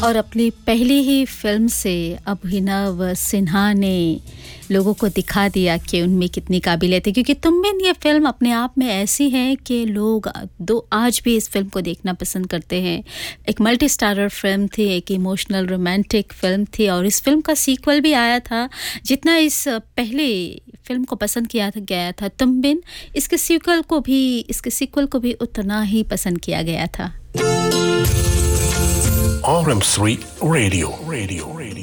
और अपनी पहली ही फिल्म से अभिनव सिन्हा ने लोगों को दिखा दिया कि उनमें कितनी काबिलियत है क्योंकि तुम बिन ये फिल्म अपने आप में ऐसी है कि लोग आज भी इस फिल्म को देखना पसंद करते हैं। एक मल्टी स्टारर फिल्म थी, एक इमोशनल रोमांटिक फिल्म थी और इस फिल्म का सीक्वल भी आया था। जितना इस पहले फिल्म को पसंद किया गया था तुम बिन, इसके सीक्वल को भी उतना ही पसंद किया गया था। RM3 Radio.